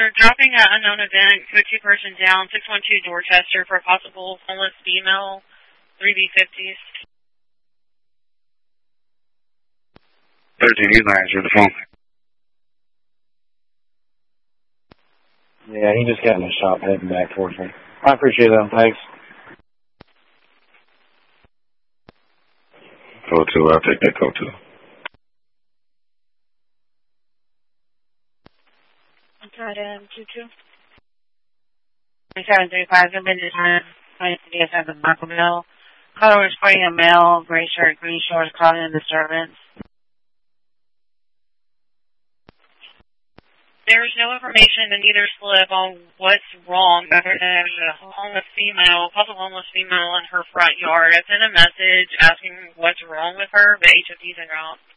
officer. Dropping at unknown event, code 2 person down, 612 Dorchester for a possible homeless female, 3B50s. 13, he's not answering the phone. Yeah, he just got in the shop heading back towards me. I appreciate that. Thanks. Code 2, I'll take that code 2. Got it, 22. 735, good business time. 20 of Markville. Color was sporting a male, gray shirt, green shorts, causing a disturbance. There is no information in either slip on what's wrong other than there's a homeless female, possible homeless female in her front yard. I sent a message asking what's wrong with her, but HOP's en route.